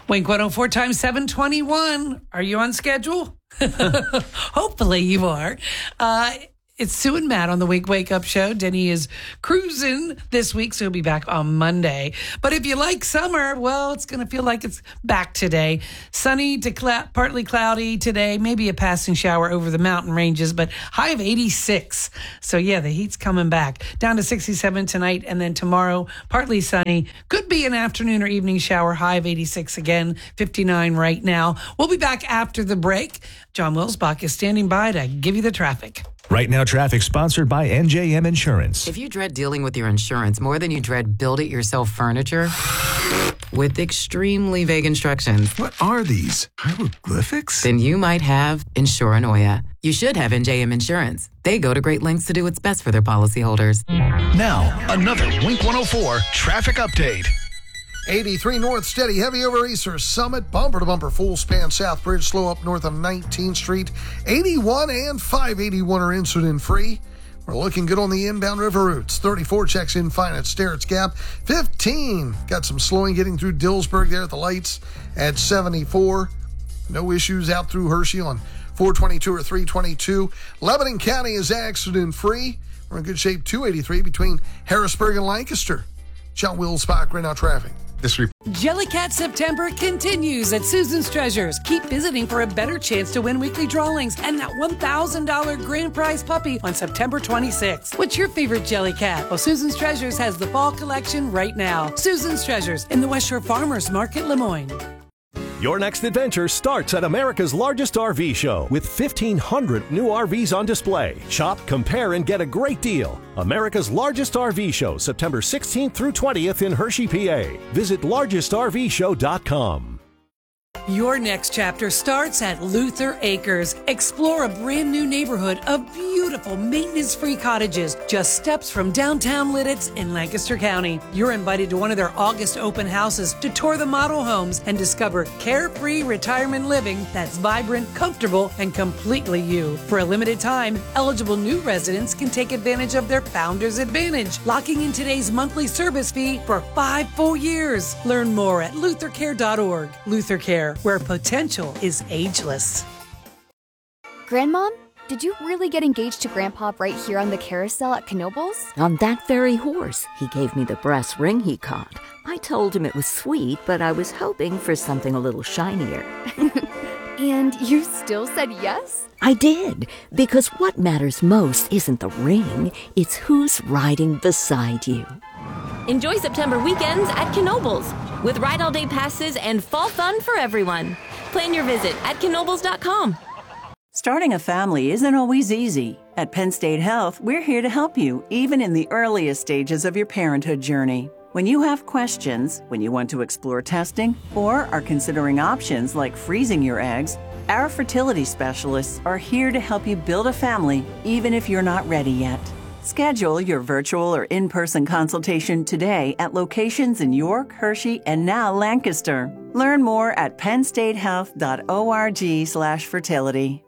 Wink 104 times 721. Are you on schedule? Hopefully you are. It's Sue and Matt on the Wake Up Show. Denny is cruising this week, so he'll be back on Monday. But if you like summer, well, it's going to feel like it's back today. Sunny to partly cloudy today, maybe a passing shower over the mountain ranges, but high of 86. So yeah, the heat's coming back. Down to 67 tonight, and then tomorrow, partly sunny. Could be an afternoon or evening shower, high of 86 again, 59 right now. We'll be back after the break. John Wilsbach is standing by to give you the traffic. Right Now Traffic, sponsored by NJM Insurance. If you dread dealing with your insurance more than you dread build-it-yourself furniture with extremely vague instructions, What are these? Hieroglyphics? then you might have Insuranoia. You should have NJM Insurance. They go to great lengths to do what's best for their policyholders. Now, another Wink 104 traffic update. 83 north, steady, heavy over Easter Summit, bumper to bumper, full span South Bridge, slow up north of 19th Street. 81 and 581 are incident free. We're looking good on the inbound river routes. 34 checks in fine at Sterrett's Gap. 15 got some slowing getting through Dillsburg there at the lights at 74. No issues out through Hershey on 422 or 322. Lebanon County is accident free. We're in good shape. 283 between Harrisburg and Lancaster. John Wilsbach, Right Now Traffic. Jellycat September continues at Susan's Treasures. Keep visiting for a better chance to win weekly drawings and that $1,000 grand prize puppy on September 26th. What's your favorite Jellycat? Well, Susan's Treasures has the fall collection right now. Susan's Treasures in the West Shore Farmers Market, Lemoyne. Your next adventure starts at America's largest RV show with 1,500 new RVs on display. Shop, compare, and get a great deal. America's largest RV show, September 16th through 20th in Hershey, PA. Visit largestrvshow.com. Your next chapter starts at Luther Acres. Explore a brand new neighborhood of beautiful maintenance-free cottages just steps from downtown Lidditz in Lancaster County. You're invited to one of their August open houses to tour the model homes and discover carefree retirement living that's vibrant, comfortable, and completely you. For a limited time, eligible new residents can take advantage of their Founders Advantage, locking in today's monthly service fee for 5 full years. Learn more at luthercare.org. Luther Care, where potential is ageless. Grandmom, did you really get engaged to Grandpa right here on the carousel at Knoebels? On that very horse. He gave me the brass ring he caught. I told him it was sweet, but I was hoping for something a little shinier. And you still said yes? I did, because what matters most isn't the ring, it's who's riding beside you. Enjoy September weekends at Knoebels with Ride All Day passes and fall fun for everyone. Plan your visit at knoebels.com. Starting a family isn't always easy. At Penn State Health, we're here to help you, even in the earliest stages of your parenthood journey. When you have questions, when you want to explore testing, or are considering options like freezing your eggs, our fertility specialists are here to help you build a family, even if you're not ready yet. Schedule your virtual or in-person consultation today at locations in York, Hershey, and now Lancaster. Learn more at pennstatehealth.org/fertility.